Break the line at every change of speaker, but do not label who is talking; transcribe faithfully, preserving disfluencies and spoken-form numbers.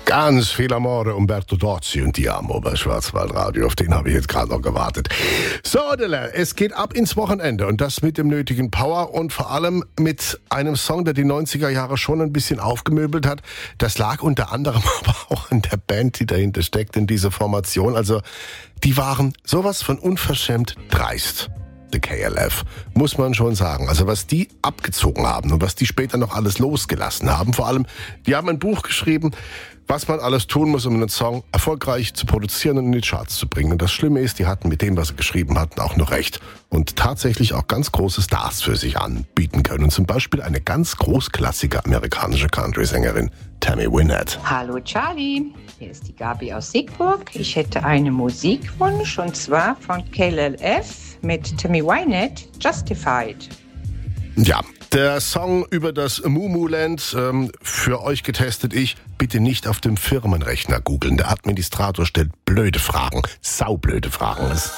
Ganz viel Amore, Umberto Tozzi und Ti amo bei Schwarzwaldradio. Auf den habe ich jetzt gerade noch gewartet. So, Della, es geht ab ins Wochenende und das mit dem nötigen Power und vor allem mit einem Song, der die neunziger Jahre schon ein bisschen aufgemöbelt hat. Das lag unter anderem aber auch an der Band, die dahinter steckt, in dieser Formation. Also, die waren sowas von unverschämt dreist. The K L F, muss man schon sagen. Also was die abgezogen haben und was die später noch alles losgelassen haben, vor allem, die haben ein Buch geschrieben, was man alles tun muss, um einen Song erfolgreich zu produzieren und in die Charts zu bringen. Und das Schlimme ist, die hatten mit dem, was sie geschrieben hatten, auch noch recht. Und tatsächlich auch ganz große Stars für sich anbieten können. Zum Beispiel eine ganz großklassige amerikanische Country-Sängerin, Tammy Wynette.
Hallo Charlie, hier ist die Gabi aus Siegburg. Ich hätte einen Musikwunsch und zwar von K L F mit Tammy Wynette, Justified.
Ja, der Song über das Mumuland, ähm, für euch getestet ich, bitte nicht auf dem Firmenrechner googeln. Der Administrator stellt blöde Fragen, saublöde Fragen. Das